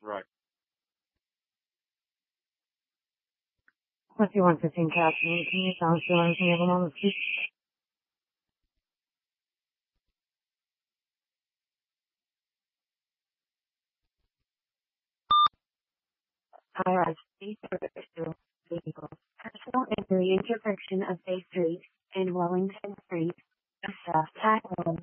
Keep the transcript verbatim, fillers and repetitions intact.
Right. What do you want to think, Captain? Can you sound still anything at the moment, please? Alright, these are two vehicles. Personal injury intersection of Bay Street and Wellington Street, South Tackle.